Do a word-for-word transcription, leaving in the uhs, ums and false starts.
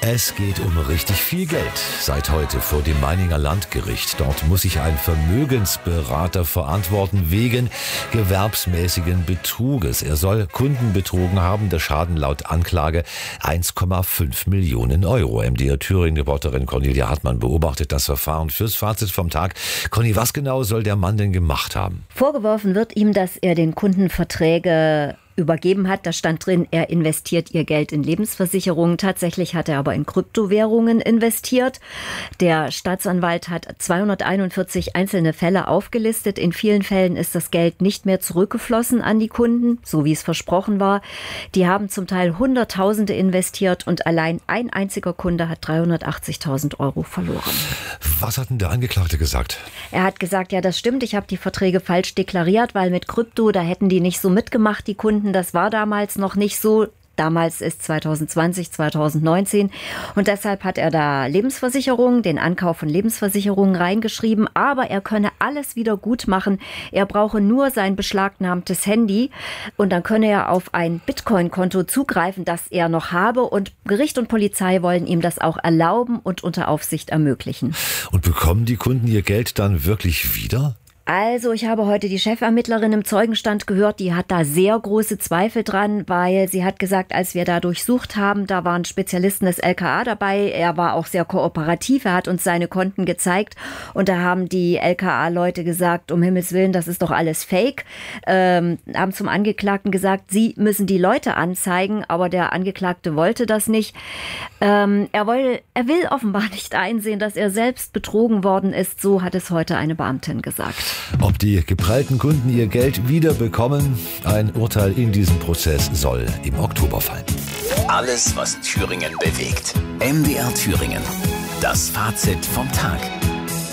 Es geht um richtig viel Geld. Seit heute vor dem Meininger Landgericht. Dort muss sich ein Vermögensberater verantworten wegen gewerbsmäßigen Betruges. Er soll Kunden betrogen haben. Der Schaden laut Anklage eins Komma fünf Millionen Euro. M D R Thüringen-Reporterin Cornelia Hartmann beobachtet das Verfahren fürs Fazit vom Tag. Conny, was genau soll der Mann denn gemacht haben? Vorgeworfen wird ihm, dass er den Kunden Verträge übergeben hat. Da stand drin, er investiert ihr Geld in Lebensversicherungen. Tatsächlich hat er aber in Kryptowährungen investiert. Der Staatsanwalt hat zweihunderteinundvierzig einzelne Fälle aufgelistet. In vielen Fällen ist das Geld nicht mehr zurückgeflossen an die Kunden, so wie es versprochen war. Die haben zum Teil Hunderttausende investiert und allein ein einziger Kunde hat dreihundertachtzigtausend Euro verloren. Was hat denn der Angeklagte gesagt? Er hat gesagt, ja, das stimmt, ich habe die Verträge falsch deklariert, weil mit Krypto, da hätten die nicht so mitgemacht, die Kunden. Das war damals noch nicht so. Damals ist zwanzig zwanzig, zwanzig neunzehn und deshalb hat er da Lebensversicherungen, den Ankauf von Lebensversicherungen reingeschrieben, aber er könne alles wieder gut machen. Er brauche nur sein beschlagnahmtes Handy und dann könne er auf ein Bitcoin-Konto zugreifen, das er noch habe, und Gericht und Polizei wollen ihm das auch erlauben und unter Aufsicht ermöglichen. Und bekommen die Kunden ihr Geld dann wirklich wieder? Also, ich habe heute die Chefermittlerin im Zeugenstand gehört, die hat da sehr große Zweifel dran, weil sie hat gesagt, als wir da durchsucht haben, da waren Spezialisten des L K A dabei. Er war auch sehr kooperativ, er hat uns seine Konten gezeigt und da haben die L K A-Leute gesagt, um Himmels Willen, das ist doch alles Fake. Ähm, haben zum Angeklagten gesagt, sie müssen die Leute anzeigen, aber der Angeklagte wollte das nicht. Ähm, er, will, er will offenbar nicht einsehen, dass er selbst betrogen worden ist, so hat es heute eine Beamtin gesagt. Ob die geprellten Kunden ihr Geld wieder bekommen? Ein Urteil in diesem Prozess soll im Oktober fallen. Alles, was Thüringen bewegt. M D R Thüringen. Das Fazit vom Tag.